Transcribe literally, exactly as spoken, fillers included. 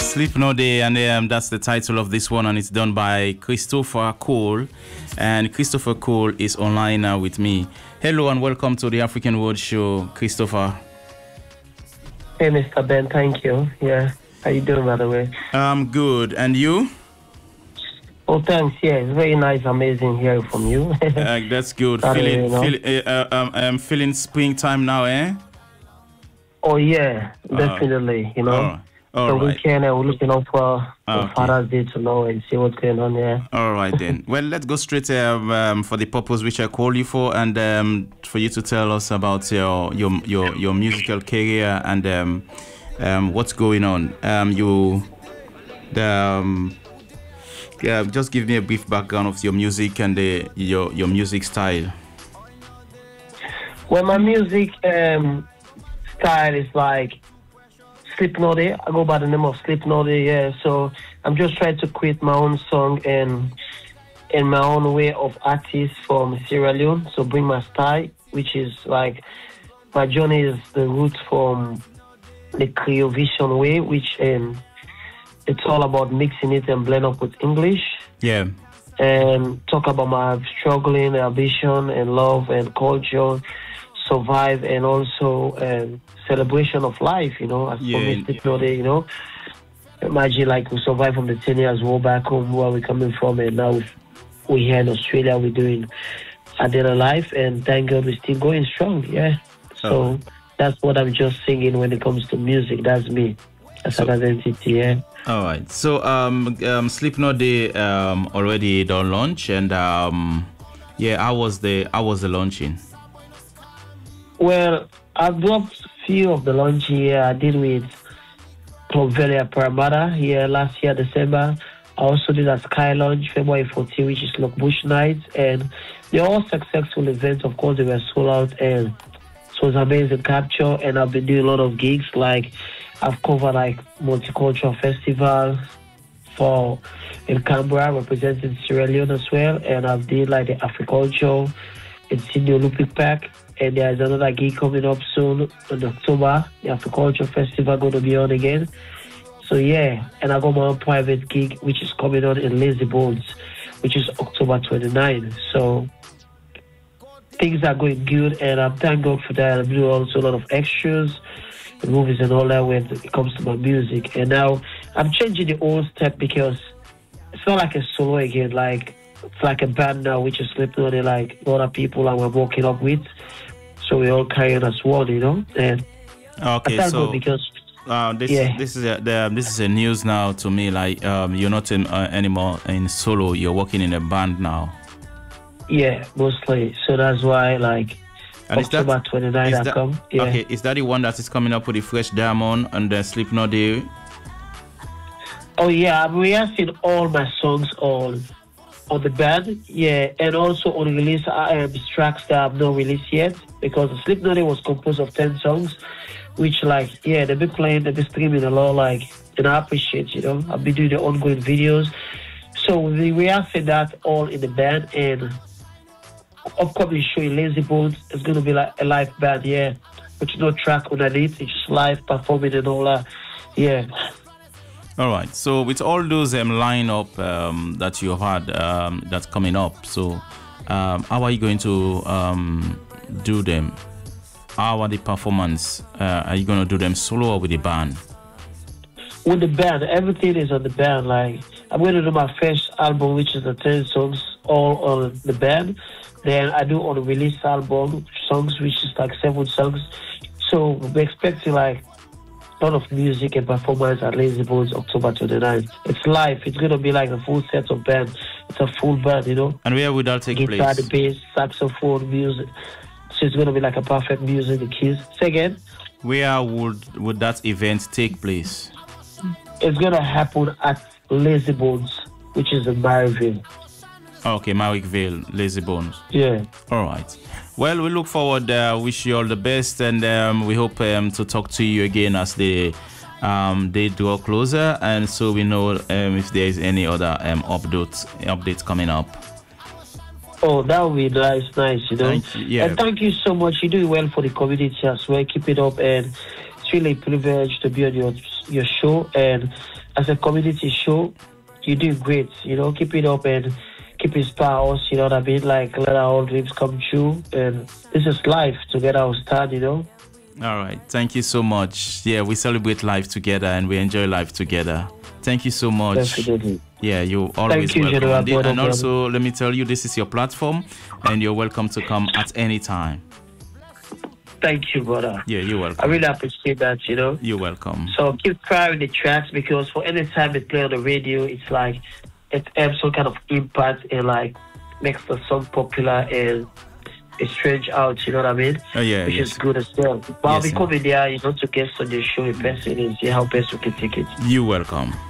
Sleep No Day, and um, that's the title of this one, and it's done by Christopher Cole. And Christopher Cole is online now with me. Hello and welcome to the African World Show, Christopher. Hey, Mister Ben, thank you. Yeah, how you doing, by the way? I'm good, and you? Oh, thanks. Yeah, it's very nice, amazing hearing from you. uh, that's good. Feeling, you know. feel, uh, um, I'm feeling springtime now, eh? Oh yeah, definitely. Uh, you know. Oh. All so right. we can uh, we're looking out for Okay. Father's Day to know and see what's going on there. All right then. Well, let's go straight um, um, for the purpose which I called you for, and um, for you to tell us about your your your, your musical career and um, um, what's going on. Um, you, the um, yeah, just give me a brief background of your music and the your your music style. Well, my music um, style is like Sleep No Day. I go by the name of Sleep No Day, yeah. So I'm just trying to create my own song and in my own way of artist from Sierra Leone. So bring my style, which is like my journey is the root from the Creole Vision way, which um, it's all about mixing it and blend up with English. Yeah. And talk about my struggling, ambition, and love and culture, survive, and also um, celebration of life, you know, as Yeah, for me, Sleep No Day, you know. Imagine like we survived from the ten years war back home where we're coming from, and now we're here in Australia, we're doing our daily life, and thank God we're still going strong, yeah. So oh. that's what I'm just singing when it comes to music. That's me as So, an identity, yeah. All right. So um, um Sleep No Day um already done launch, and um yeah, how was the how was the launching? Well, I've dropped few of the launch here. I did with Club Velia Paramata here last year, December. I also did a Sky Launch, February fourteenth, which is Lock Bush Nights. And they're all successful events. Of course, they were sold out, and so it was amazing capture. And I've been doing a lot of gigs. Like, I've covered, like, Multicultural Festival for in Canberra, representing Sierra Leone as well. And I've did, like, the Africulture in Sydney Olympic Park. And there's another gig coming up soon in October. The Africulture Festival going to be on again. So yeah, and I got my own private gig, which is coming on in Lazy Bones, which is October twenty-ninth. So things are going good, and I'm thank God for that. I'm doing also a lot of extras, movies and all that when it comes to my music. And now I'm changing the old step because it's not like a solo again. Like, it's like a band now, which is Sleep No Day, like a lot of people that we're working up with. So we all carry on as one, you know. And okay, I so because uh, this yeah. this is a, the, this is a news now to me. Like um, you're not in, uh, anymore in solo. You're working in a band now. Yeah, mostly. So that's why, like, and October twenty-ninth, I that, come. Yeah. Okay, is that the one that is coming up with the Fresh Diamond and the Sleep No Day? Oh yeah, I'm rehearsing all my songs on. on the band, yeah, and also on release um, tracks that I've not released yet, because Sleep No Day was composed of ten songs, which, like, yeah, they've been playing, they've been streaming a lot, like, and I appreciate, you know, I've been doing the ongoing videos, so we rehearsing that all in the band, and upcoming show in Lazy Bones is going to be like a live band, yeah, with no track underneath, it's just live performing and all that, yeah. All right. So with all those um, lineup um, that you had um, that's coming up, so um, how are you going to um, do them? How are the performance? Uh, are you going to do them solo or with the band? With the band, everything is on the band. Like, I'm going to do my first album, which is the ten songs, all on the band. Then I do on the release album songs, which is like seven songs. So we're expecting like a lot of music and performance at Lazy Bones October twenty-ninth. It's live. It's going to be like a full set of band. It's a full band, you know. And where would that take Guitar, place? the bass, saxophone, music. So it's going to be like a perfect music, the keys. Say again? Where would, would that event take place? It's going to happen at Lazy Bones, which is in Maryville. Okay, Maryville, Lazy Bones. Yeah. All right. Well, we look forward. Uh, wish you all the best, and um, we hope um, to talk to you again as the um, they draw closer, and so we know um, if there is any other um, updates updates coming up. Oh, that would be nice, nice, you know. Thank you. Yeah. And thank you so much. You do well for the community as well. Keep it up, and really a privilege to be on your your show, and as a community show, you do great. You know, keep it up and keep inspire us. You know what I mean? Like let our old dreams come true, and this is life to get our start. You know. All right. Thank you so much. Yeah, we celebrate life together and we enjoy life together. Thank you so much. Definitely. Yeah, you're always you, welcome. General, And, and also, let me tell you, this is your platform, and you're welcome to come at any time. Thank you, brother. Yeah, you're welcome. I really appreciate that, you know. You're welcome. So keep trying the tracks, because for any time it play on the radio, it's like it has some kind of impact and like makes the song popular and it's strange out, you know what I mean? Oh, yeah, Which yes. is good as well. But I'll Yes, be coming there, you know, to guest on the show in person and see how best we can take it. You're welcome.